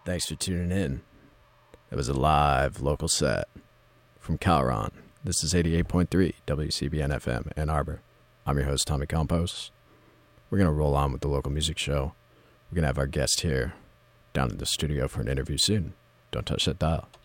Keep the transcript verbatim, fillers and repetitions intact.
Thanks for tuning in. It was a live local set from Calron. This is eighty-eight point three W C B N F M, Ann Arbor. I'm your host, Tommy Campos. We're going to roll on with the local music show. We're going to have our guest here down in the studio for an interview soon. Don't touch that dial.